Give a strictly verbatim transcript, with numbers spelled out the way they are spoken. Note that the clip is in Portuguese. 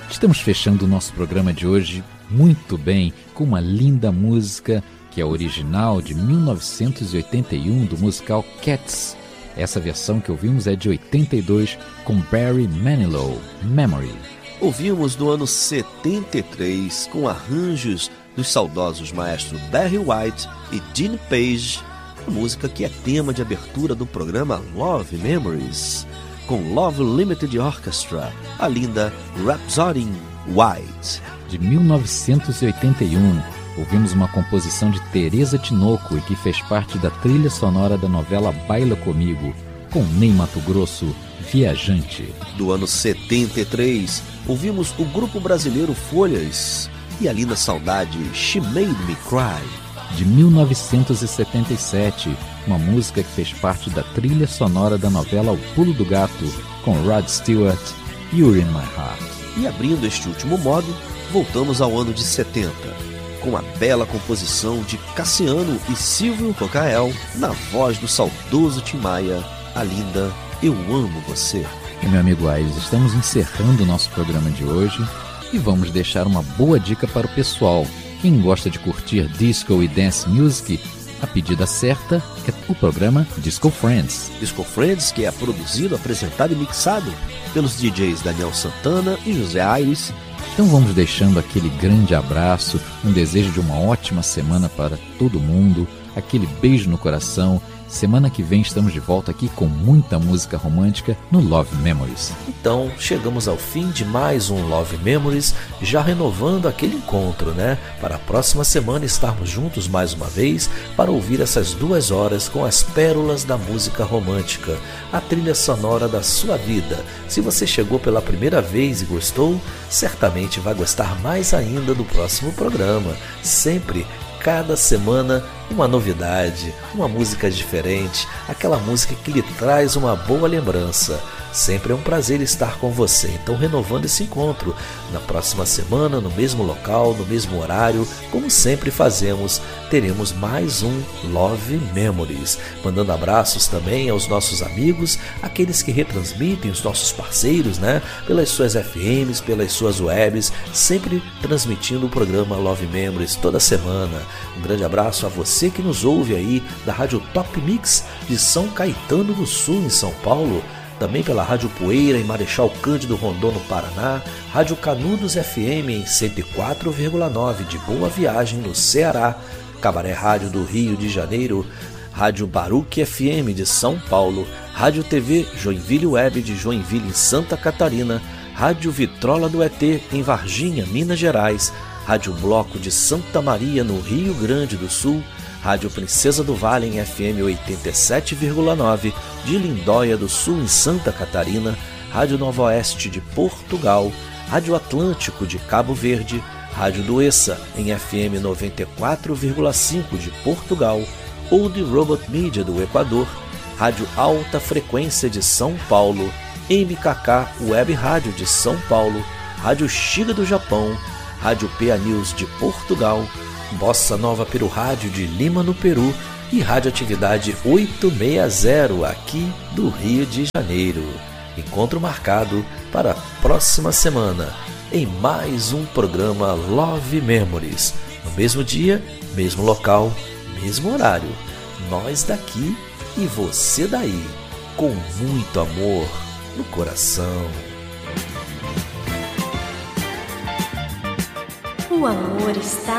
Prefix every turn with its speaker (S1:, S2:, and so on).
S1: Estamos fechando o nosso programa de hoje muito bem com uma linda música que é original de mil novecentos e oitenta e um do musical Cats. Essa versão que ouvimos é de oitenta e dois com Barry Manilow, Memory.
S2: Ouvimos do ano setenta e três com arranjos dos saudosos maestros Barry White e Gene Page, a música que é tema de abertura do programa Love Memories, com Love Limited Orchestra, a linda Rhapsody in White.
S1: De mil novecentos e oitenta e um, ouvimos uma composição de Teresa Tinoco e que fez parte da trilha sonora da novela Baila Comigo, com Ney Matogrosso, Viajante.
S2: Do ano setenta e três, ouvimos o grupo brasileiro Folhas e a linda saudade She Made Me Cry.
S1: De mil novecentos e setenta e sete, uma música que fez parte da trilha sonora da novela O Pulo do Gato, com Rod Stewart, You're in My Heart.
S2: E abrindo este último modo, voltamos ao ano de setenta, com a bela composição de Cassiano e Silvio Tocael, na voz do saudoso Tim Maia, a linda Eu Amo Você.
S1: E meu amigo Aires, estamos encerrando o nosso programa de hoje e vamos deixar uma boa dica para o pessoal. Quem gosta de curtir disco e dance music, a pedida certa é o programa Disco Friends.
S2: Disco Friends, que é produzido, apresentado e mixado pelos D Js Daniel Santana e José Aires.
S1: Então vamos deixando aquele grande abraço, um desejo de uma ótima semana para todo mundo, aquele beijo no coração. Semana que vem estamos de volta aqui com muita música romântica no Love Memories.
S3: Então chegamos ao fim de mais um Love Memories, já renovando aquele encontro, né? Para a próxima semana estarmos juntos mais uma vez para ouvir essas duas horas com as pérolas da música romântica, a trilha sonora da sua vida. Se você chegou pela primeira vez e gostou, certamente vai gostar mais ainda do próximo programa. Sempre, cada semana, uma novidade, uma música diferente, aquela música que lhe traz uma boa lembrança. Sempre é um prazer estar com você. Então, renovando esse encontro na próxima semana, no mesmo local, no mesmo horário, como sempre fazemos, teremos mais um Love Memories. Mandando abraços também aos nossos amigos, aqueles que retransmitem, os nossos parceiros, né? Pelas suas F Ms, pelas suas webs, sempre transmitindo o programa Love Memories toda semana. Um grande abraço a você que nos ouve aí da Rádio Top Mix de São Caetano do Sul, em São Paulo. Também pela Rádio Poeira em Marechal Cândido Rondon, no Paraná, Rádio Canudos F M em cento e quatro vírgula nove de Boa Viagem, no Ceará, Cabaré Rádio do Rio de Janeiro, Rádio Baruque F M de São Paulo, Rádio T V Joinville Web de Joinville, em Santa Catarina, Rádio Vitrola do E T em Varginha, Minas Gerais, Rádio Bloco de Santa Maria, no Rio Grande do Sul, Rádio Princesa do Vale em F M oitenta e sete vírgula nove de Lindóia do Sul, em Santa Catarina, Rádio Nova Oeste de Portugal, Rádio Atlântico de Cabo Verde, Rádio Doessa em F M noventa e quatro vírgula cinco de Portugal, Old Robot Media do Equador, Rádio Alta Frequência de São Paulo, M K K Web Rádio de São Paulo, Rádio Shiga do Japão, Rádio P A News de Portugal, Bossa Nova Peru Rádio de Lima, no Peru, e Radioatividade oitocentos e sessenta aqui do Rio de Janeiro. Encontro marcado para a próxima semana em mais um programa Love Memories, no mesmo dia, mesmo local, mesmo horário. Nós daqui e você daí, com muito amor no coração.
S4: O amor está